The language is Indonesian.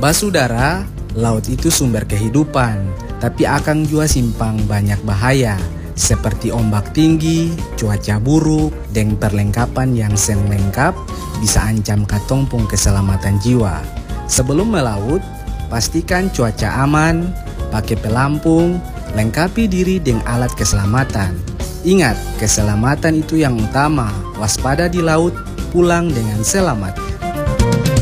Basudara, laut itu sumber kehidupan, tapi akang jua simpang banyak bahaya, seperti ombak tinggi, cuaca buruk, dan perlengkapan yang seng lengkap bisa ancam katong pung keselamatan jiwa. Sebelum melaut, pastikan cuaca aman, pakai pelampung, lengkapi diri dengan alat keselamatan. Ingat, keselamatan itu yang utama, waspada di laut, pulang dengan selamat.